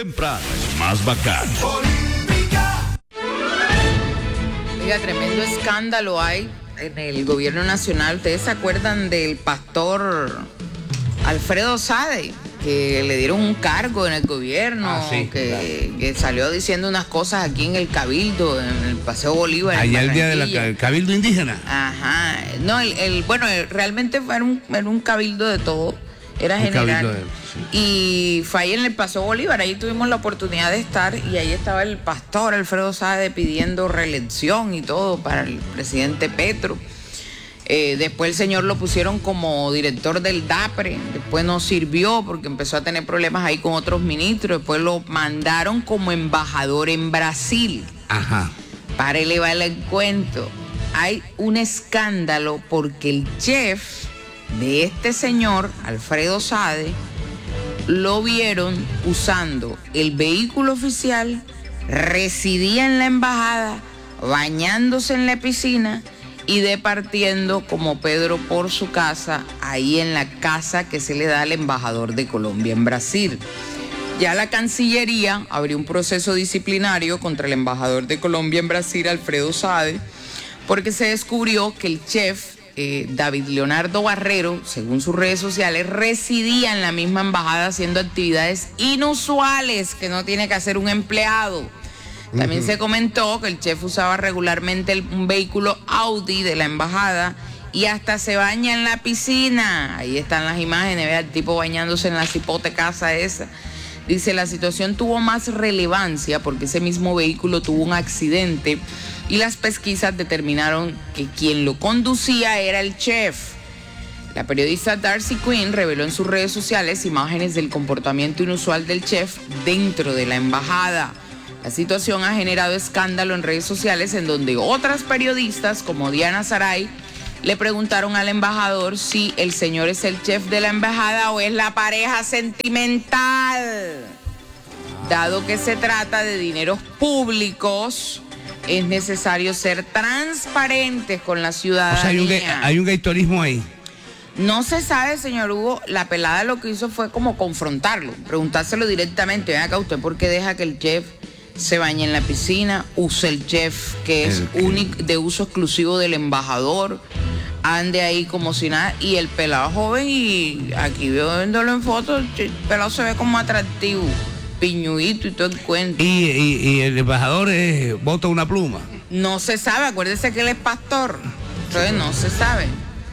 Temprano es más bacano. Oiga, tremendo escándalo hay en el gobierno nacional. ¿Ustedes se acuerdan del pastor Alfredo Sade? Que le dieron un cargo en el gobierno, que salió diciendo unas cosas aquí en el Cabildo, en el Paseo Bolívar. Allá el día del Cabildo indígena. Ajá. No, bueno, realmente era un cabildo de todo, era un general. Y fue ahí en el Paseo Bolívar, ahí tuvimos la oportunidad de estar y ahí estaba el pastor Alfredo Sade pidiendo reelección y todo para el presidente Petro. Después el señor lo pusieron como director del DAPRE, después no sirvió porque empezó a tener problemas ahí con otros ministros, después lo mandaron como embajador en Brasil. Ajá. Para elevarle el cuento, hay un escándalo porque el chef de este señor, Alfredo Sade, lo vieron usando el vehículo oficial, residía en la embajada, bañándose en la piscina y departiendo como Pedro por su casa, ahí en la casa que se le da al embajador de Colombia en Brasil. Ya la Cancillería abrió un proceso disciplinario contra el embajador de Colombia en Brasil, Alfredo Sade, porque se descubrió que el chef David Leonardo Barrero, según sus redes sociales, residía en la misma embajada haciendo actividades inusuales que no tiene que hacer un empleado. También se comentó que el chef usaba regularmente un vehículo Audi de la embajada y hasta se baña en la piscina. Ahí están las imágenes, vea el tipo bañándose en la cipote casa esa. Dice, la situación tuvo más relevancia porque ese mismo vehículo tuvo un accidente y las pesquisas determinaron que quien lo conducía era el chef. La periodista Darcy Quinn reveló en sus redes sociales imágenes del comportamiento inusual del chef dentro de la embajada. La situación ha generado escándalo en redes sociales en donde otras periodistas como Diana Saray le preguntaron al embajador si el señor es el chef de la embajada o es la pareja sentimental. Dado que se trata de dineros públicos, es necesario ser transparentes con la ciudadanía. O sea, hay un gaitorismo ahí. No se sabe, señor Hugo, la pelada lo que hizo fue como confrontarlo, preguntárselo directamente. Ven acá, ¿usted por qué deja que el chef se baña en la piscina, usa el chef que es único, de uso exclusivo del embajador, ande ahí como si nada? Y el pelado joven, y aquí viéndolo en fotos, el pelado se ve como atractivo, piñuito y todo el cuento. Y el embajador bota una pluma. No se sabe, acuérdese que él es pastor, entonces no se sabe.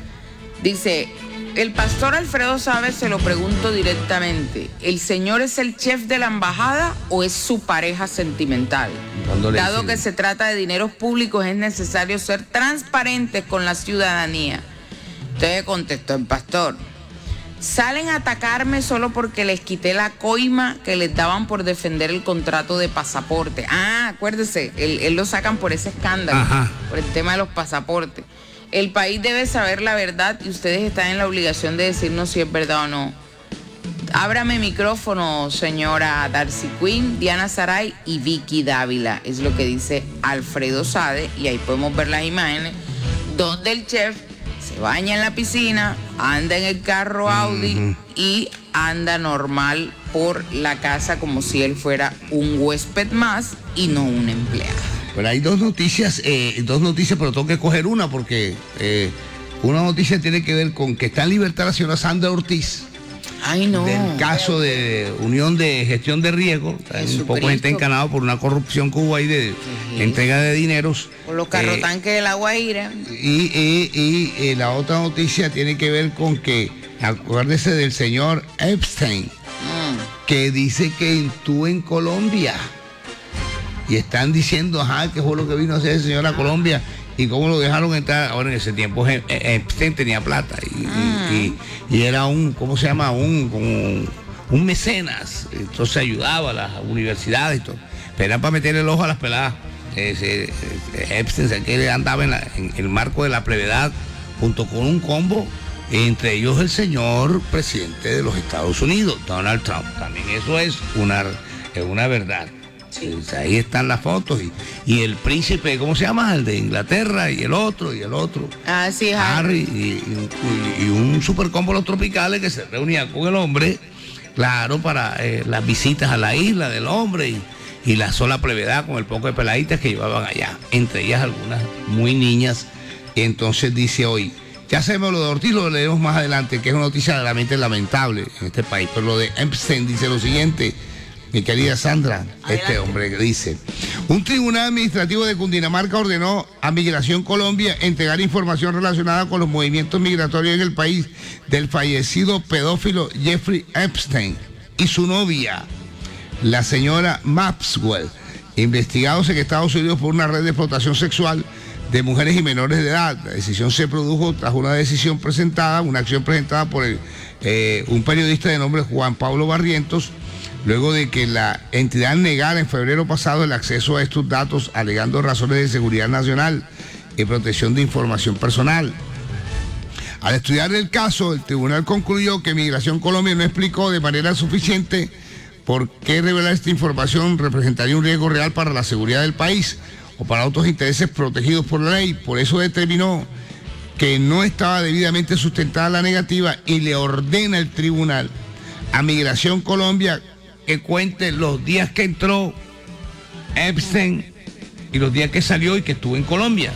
Dice, el pastor Alfredo Sade, se lo pregunto directamente, ¿el señor es el chef de la embajada o es su pareja sentimental? Dado que se trata de dineros públicos, es necesario ser transparentes con la ciudadanía. Entonces contestó el pastor, salen a atacarme solo porque les quité la coima que les daban por defender el contrato de pasaporte. Ah, acuérdese, él lo sacan por ese escándalo. Ajá. Por el tema de los pasaportes. El país debe saber la verdad y ustedes están en la obligación de decirnos si es verdad o no. Ábrame micrófono, señora Darcy Quinn, Diana Saray y Vicky Dávila. Es lo que dice Alfredo Sade y ahí podemos ver las imágenes donde el chef se baña en la piscina, anda en el carro Audi y anda normal por la casa como si él fuera un huésped más y no un empleado. Pero hay dos noticias, pero tengo que escoger una porque una noticia tiene que ver con que está en libertad la señora Sandra Ortiz. Ay, no. Del caso de Unión de Gestión de Riesgo. Un poco gente encanado por una corrupción que hubo ahí de entrega de dineros. Por los carrotanques de La Guaira. Y la otra noticia tiene que ver con que, acuérdese del señor Epstein, que dice que estuvo en Colombia. Y están diciendo, que fue lo que vino a hacer el señor a Colombia y cómo lo dejaron entrar. Ahora, en ese tiempo Epstein tenía plata y era ¿cómo se llama? Un mecenas. Entonces ayudaba a las universidades y todo. Pero era para meter el ojo a las peladas. Epstein, que andaba en el marco de la plevedad junto con un combo, entre ellos el señor presidente de los Estados Unidos, Donald Trump. También eso es una verdad. Sí. Ahí están las fotos y el príncipe, ¿cómo se llama? El de Inglaterra y el otro. Ah, sí, Harry y un super combo los tropicales que se reunía con el hombre Claro, para las visitas a la isla del hombre y la sola plevedad con el poco de peladitas que llevaban allá, entre ellas algunas muy niñas. Y entonces dice hoy, ya sabemos lo de Ortiz, lo leemos más adelante, que es una noticia realmente lamentable en este país. Pero lo de Epstein dice lo siguiente, mi querida Sandra, adelante. Este hombre que dice, un tribunal administrativo de Cundinamarca ordenó a Migración Colombia entregar información relacionada con los movimientos migratorios en el país del fallecido pedófilo Jeffrey Epstein y su novia, la señora Maxwell, investigados en Estados Unidos por una red de explotación sexual de mujeres y menores de edad. La decisión se produjo tras una acción presentada por un periodista de nombre Juan Pablo Barrientos, luego de que la entidad negara en febrero pasado el acceso a estos datos, alegando razones de seguridad nacional y protección de información personal. Al estudiar el caso, el tribunal concluyó que Migración Colombia no explicó de manera suficiente por qué revelar esta información representaría un riesgo real para la seguridad del país o para otros intereses protegidos por la ley. Por eso determinó que no estaba debidamente sustentada la negativa y le ordena el tribunal a Migración Colombia que cuente los días que entró Epstein y los días que salió y que estuvo en Colombia.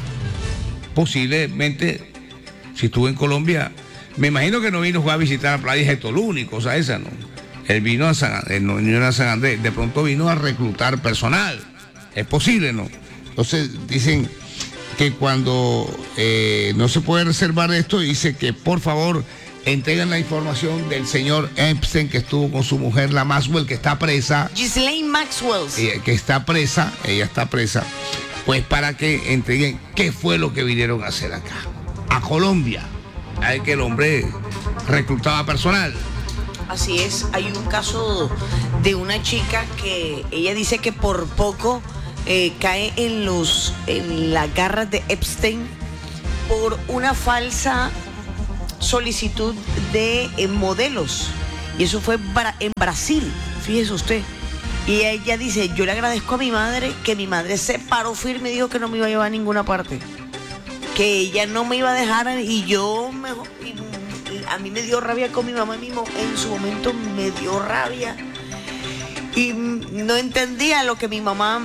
Posiblemente, si estuvo en Colombia, me imagino que no vino a visitar la playa de Tolú ni cosa esa, ¿no? Él vino a San Andrés, de pronto vino a reclutar personal. Es posible, ¿no? Entonces dicen que cuando no se puede reservar esto, dice que por favor entregan la información del señor Epstein, que estuvo con su mujer, la Maxwell, que está presa. Ghislaine Maxwell. Que está presa, ella está presa, pues para que entreguen qué fue lo que vinieron a hacer acá, a Colombia. Hay que el hombre reclutaba personal. Así es, hay un caso de una chica que ella dice que por poco cae en las garras de Epstein por una falsa solicitud de modelos, y eso fue en Brasil, fíjese usted. Y ella dice, yo le agradezco a mi madre, que mi madre se paró firme y dijo que no me iba a llevar a ninguna parte, que ella no me iba a dejar, y yo mejor, y a mí me dio rabia con mi mamá mismo, en su momento me dio rabia y no entendía lo que mi mamá,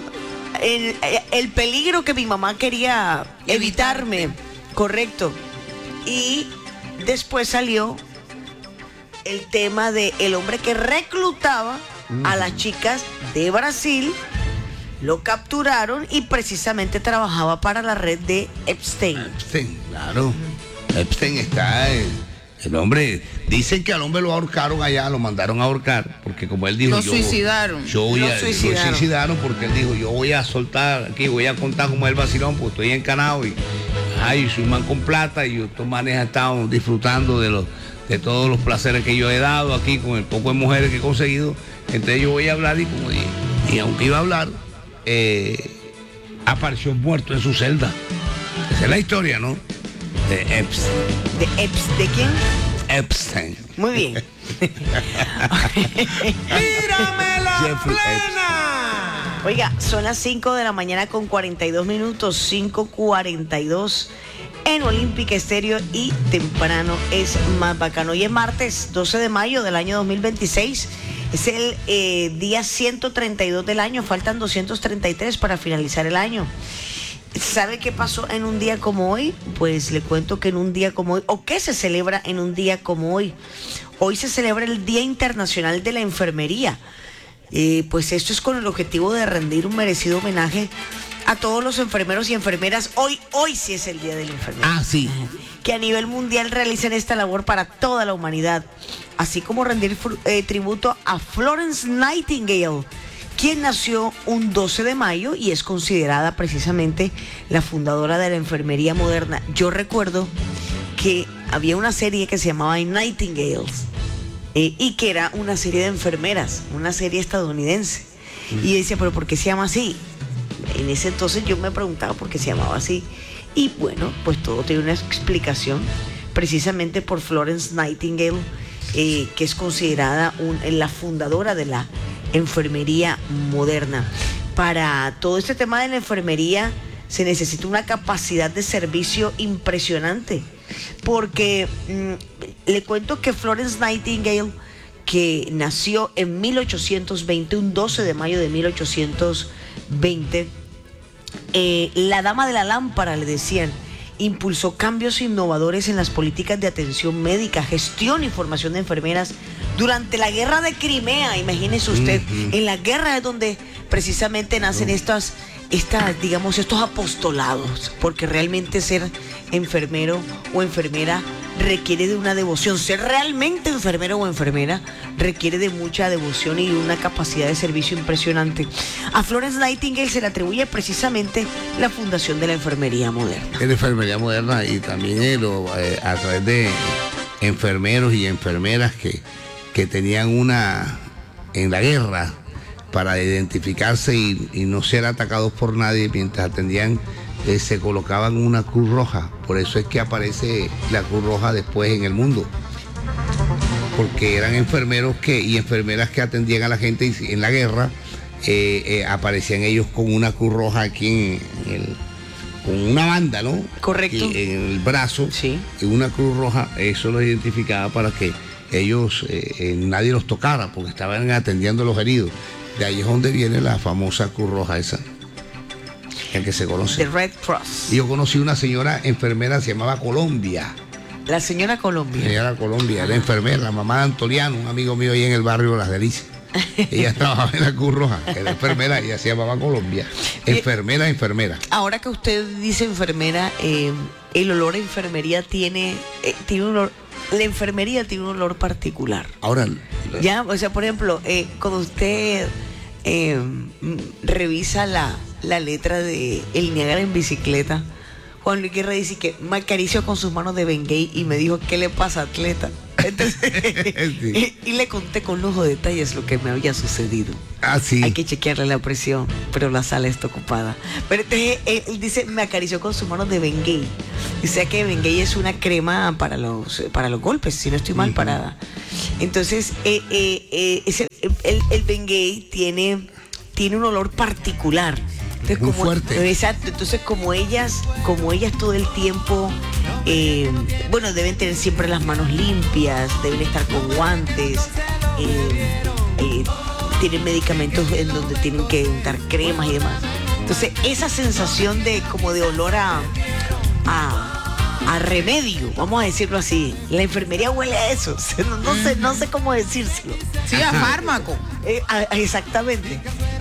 el peligro que mi mamá quería evitarme, correcto. Y después salió el tema de el hombre que reclutaba a las chicas de Brasil, lo capturaron y precisamente trabajaba para la red de Epstein. Epstein, claro. Epstein está, el hombre, dicen que al hombre lo ahorcaron allá, lo mandaron a ahorcar, porque como él dijo, lo suicidaron. Lo suicidaron porque él dijo, yo voy a soltar aquí, voy a contar como el vacilón, porque estoy encanado y soy un man con plata y estos manes han estado disfrutando de todos los placeres que yo he dado aquí con el poco de mujeres que he conseguido. Entonces yo voy a hablar y aunque iba a hablar, apareció muerto en su celda. Esa es la historia, ¿no? De Epstein. ¿De quién? Epstein. Muy bien. ¡Mírame la plena! Oiga, son las 5 de la mañana con 42 minutos, 5:42 en Olímpica Estéreo, y temprano es más bacano. Hoy es martes 12 de mayo del año 2026. Es el día 132 del año, faltan 233 para finalizar el año. ¿Sabe qué pasó en un día como hoy? Pues le cuento que en un día como hoy, o qué se celebra en un día como hoy. Hoy se celebra el Día Internacional de la Enfermería. Pues esto es con el objetivo de rendir un merecido homenaje a todos los enfermeros y enfermeras. Hoy sí es el Día del Enfermero. Ah, sí. Que a nivel mundial realizan esta labor para toda la humanidad. Así como rendir tributo a Florence Nightingale, quien nació un 12 de mayo y es considerada precisamente la fundadora de la enfermería moderna. Yo recuerdo que había una serie que se llamaba Nightingales, y que era una serie de enfermeras, una serie estadounidense. Y yo decía, ¿pero por qué se llama así? En ese entonces yo me preguntaba por qué se llamaba así. Y bueno, pues todo tiene una explicación, precisamente por Florence Nightingale, que es considerada la fundadora de la enfermería moderna. Para todo este tema de la enfermería se necesita una capacidad de servicio impresionante, porque le cuento que Florence Nightingale que nació en 1820, un 12 de mayo de 1820. La dama de la lámpara, le decían, impulsó cambios innovadores en las políticas de atención médica, gestión y formación de enfermeras durante la guerra de Crimea. Imagínese usted, en la guerra es donde precisamente nacen estos apostolados, porque realmente ser enfermero o enfermera requiere de una devoción. Ser realmente enfermero o enfermera requiere de mucha devoción y una capacidad de servicio impresionante. A Florence Nightingale se le atribuye precisamente la fundación de la enfermería moderna. La enfermería moderna, y también a través de enfermeros y enfermeras que tenían en la guerra para identificarse y no ser atacados por nadie mientras atendían. Se colocaban una cruz roja, por eso es que aparece la cruz roja después en el mundo, porque eran enfermeros y enfermeras que atendían a la gente en la guerra. Aparecían ellos con una cruz roja aquí con una banda, ¿no? Correcto. Aquí en el brazo, sí. Y una cruz roja, eso los identificaba para que ellos nadie los tocara, porque estaban atendiendo a los heridos. De ahí es donde viene la famosa cruz roja esa, el que se conoce. The Red Cross. Y yo conocí una señora enfermera, se llamaba Colombia. La señora Colombia. Señora Colombia, era enfermera, la mamá de Antoliano, un amigo mío ahí en el barrio de Las Delicias. Ella trabajaba en la Cruz Roja, era enfermera, ella se llamaba Colombia. Enfermera. Ahora que usted dice enfermera, el olor a enfermería tiene un olor. La enfermería tiene un olor particular. Ahora. Ya, o sea, por ejemplo, cuando usted revisa la letra de El Niágara en bicicleta, Juan Luis Guerra dice que me acarició con sus manos de Bengay y me dijo, ¿qué le pasa, atleta? Entonces, sí. y le conté con lujo de detalles lo que me había sucedido. Ah, sí. Hay que chequearle la presión, pero la sala está ocupada. Pero entonces él dice, me acarició con sus manos de Bengay. Dice que Bengay es una crema para los golpes, si no estoy mal parada. Entonces, el Bengay tiene un olor particular. Entonces, muy fuerte. Exacto. Entonces, como ellas todo el tiempo, deben tener siempre las manos limpias, deben estar con guantes, tienen medicamentos en donde tienen que untar cremas y demás. Entonces, esa sensación de olor a remedio, vamos a decirlo así. La enfermería huele a eso. No sé cómo decírselo. Sí, a fármaco. Exactamente.